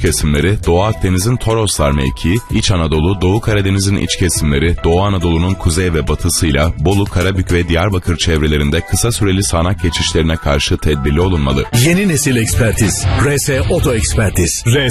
kesimleri, Doğu Akdeniz'in Toroslar mevkii, İç Anadolu, Doğu Karadeniz'in iç kesimleri, Doğu Anadolu'nun kuzey ve batısıyla Bolu, Karabük ve Diyarbakır çevrelerinde kısa süreli sağanak geçişlerine karşı tedbirli olunmalı. Yeni nesil ekspertiz. RS Oto Ekspertiz. RS